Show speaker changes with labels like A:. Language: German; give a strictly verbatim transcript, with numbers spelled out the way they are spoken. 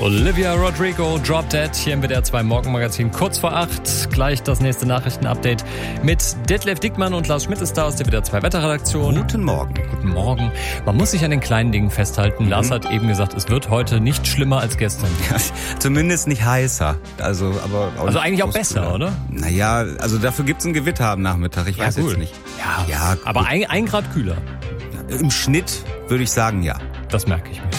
A: Olivia Rodrigo, Drop Dead, hier im W D R zwei Morgenmagazin, kurz vor acht. Gleich das nächste Nachrichtenupdate mit Detlef Dickmann und Lars Schmidt ist da aus der W D R zwei Wetterredaktion.
B: Guten Morgen.
A: Guten Morgen. Man muss sich an den kleinen Dingen festhalten. Mhm. Lars hat eben gesagt, es wird heute nicht schlimmer als gestern.
B: Ja, zumindest nicht heißer. Also, aber auch
A: also eigentlich auch besser, oder?
B: Naja, also dafür gibt's ein Gewitter am Nachmittag. Ich
A: ja,
B: weiß
A: gut.
B: jetzt nicht.
A: Ja, ja aber ein, ein Grad kühler.
B: Im Schnitt würde ich sagen, ja.
A: Das merke ich mir.